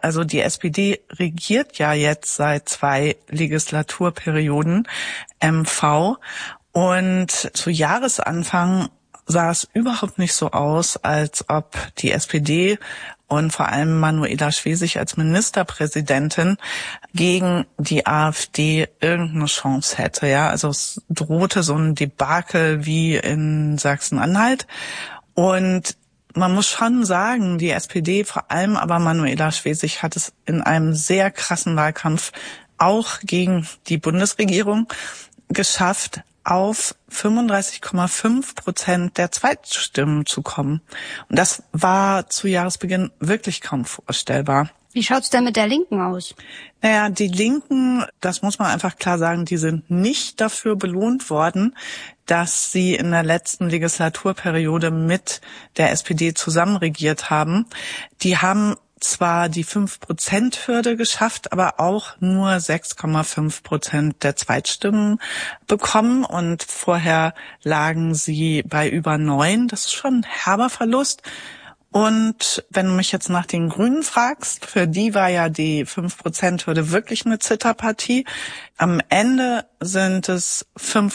Also die SPD regiert ja jetzt seit 2 Legislaturperioden MV und zu Jahresanfang sah es überhaupt nicht so aus, als ob die SPD und vor allem Manuela Schwesig als Ministerpräsidentin gegen die AfD irgendeine Chance hätte. Ja, also es drohte so ein Debakel wie in Sachsen-Anhalt. Und man muss schon sagen, die SPD, vor allem aber Manuela Schwesig, hat es in einem sehr krassen Wahlkampf auch gegen die Bundesregierung geschafft, auf 35,5% der Zweitstimmen zu kommen. Und das war zu Jahresbeginn wirklich kaum vorstellbar. Wie schaut's denn mit der Linken aus? Naja, die Linken, das muss man einfach klar sagen, die sind nicht dafür belohnt worden, dass sie in der letzten Legislaturperiode mit der SPD zusammenregiert haben. Die haben zwar die 5%-Hürde geschafft, aber auch nur 6,5% der Zweitstimmen bekommen. Und vorher lagen sie bei über 9. Das ist schon ein herber Verlust. Und wenn du mich jetzt nach den Grünen fragst, für die war ja die 5%-Hürde wirklich eine Zitterpartie. Am Ende sind es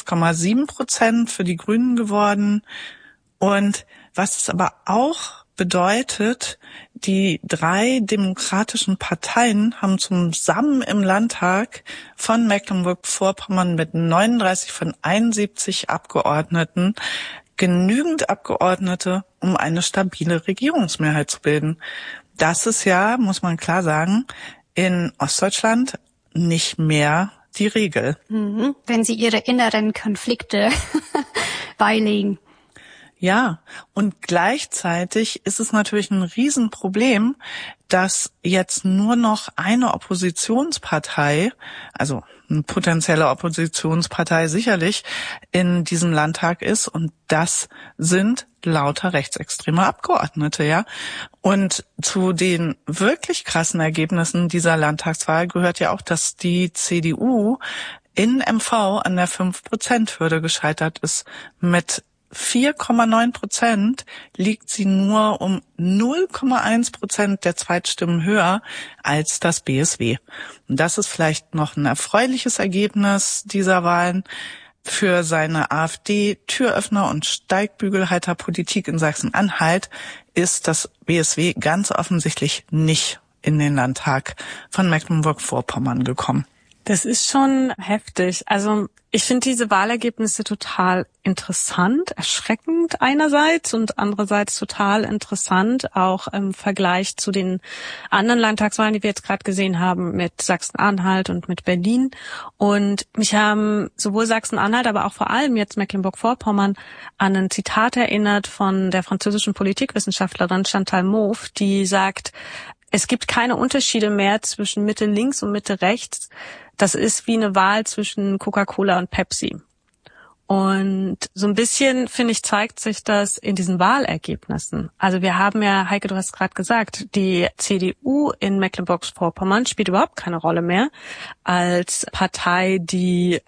5,7% für die Grünen geworden. Und was es aber auch bedeutet, die 3 demokratischen Parteien haben zusammen im Landtag von Mecklenburg-Vorpommern mit 39 von 71 Abgeordneten genügend Abgeordnete, um eine stabile Regierungsmehrheit zu bilden. Das ist ja, muss man klar sagen, in Ostdeutschland nicht mehr die Regel. Wenn Sie Ihre inneren Konflikte beilegen. Ja, und gleichzeitig ist es natürlich ein Riesenproblem, dass jetzt nur noch eine Oppositionspartei, also eine potenzielle Oppositionspartei sicherlich, in diesem Landtag ist, und das sind lauter rechtsextreme Abgeordnete, ja. Und zu den wirklich krassen Ergebnissen dieser Landtagswahl gehört ja auch, dass die CDU in MV an der 5%-Hürde gescheitert ist. Mit 4,9% liegt sie nur um 0,1% der Zweitstimmen höher als das BSW. Und das ist vielleicht noch ein erfreuliches Ergebnis dieser Wahlen. Für seine AfD-Türöffner- und Steigbügelhalterpolitik in Sachsen-Anhalt ist das BSW ganz offensichtlich nicht in den Landtag von Mecklenburg-Vorpommern gekommen. Das ist schon heftig. Also ich finde diese Wahlergebnisse total interessant, erschreckend einerseits und andererseits total interessant, auch im Vergleich zu den anderen Landtagswahlen, die wir jetzt gerade gesehen haben, mit Sachsen-Anhalt und mit Berlin. Und mich haben sowohl Sachsen-Anhalt, aber auch vor allem jetzt Mecklenburg-Vorpommern an ein Zitat erinnert von der französischen Politikwissenschaftlerin Chantal Mouffe, die sagt, es gibt keine Unterschiede mehr zwischen Mitte links und Mitte rechts. Das ist wie eine Wahl zwischen Coca-Cola und Pepsi. Und so ein bisschen, finde ich, zeigt sich das in diesen Wahlergebnissen. Also wir haben ja, Heike, du hast gerade gesagt, die CDU in Mecklenburg-Vorpommern spielt überhaupt keine Rolle mehr als Partei, die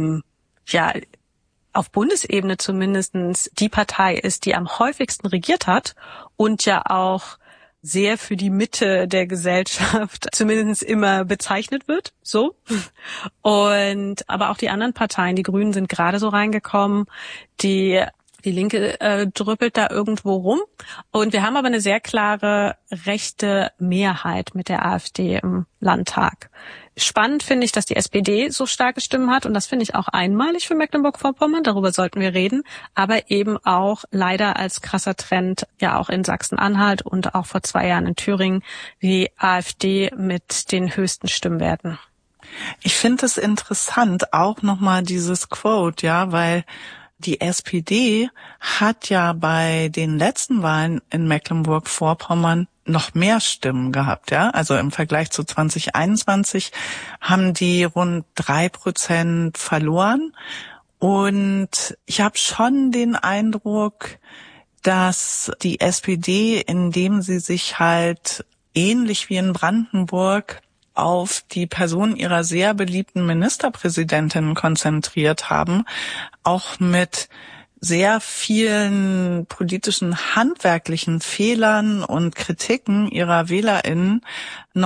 auf Bundesebene zumindestens die Partei ist, die am häufigsten regiert hat und ja auch sehr für die Mitte der Gesellschaft zumindest immer bezeichnet wird, so. Und aber auch die anderen Parteien, die Grünen sind gerade so reingekommen, die Linke drüppelt da irgendwo rum. Und wir haben aber eine sehr klare rechte Mehrheit mit der AfD im Landtag. Spannend finde ich, dass die SPD so starke Stimmen hat, und das finde ich auch einmalig für Mecklenburg-Vorpommern, darüber sollten wir reden, aber eben auch leider als krasser Trend ja auch in Sachsen-Anhalt und auch vor 2 Jahren in Thüringen die AfD mit den höchsten Stimmwerten. Ich finde es interessant, auch nochmal dieses Quote, ja, weil die SPD hat ja bei den letzten Wahlen in Mecklenburg-Vorpommern noch mehr Stimmen gehabt, ja. Also im Vergleich zu 2021 haben die rund 3% verloren. Und ich habe schon den Eindruck, dass die SPD, indem sie sich halt ähnlich wie in Brandenburg auf die Person ihrer sehr beliebten Ministerpräsidentin konzentriert haben, auch mit sehr vielen politischen handwerklichen Fehlern und Kritiken ihrer WählerInnen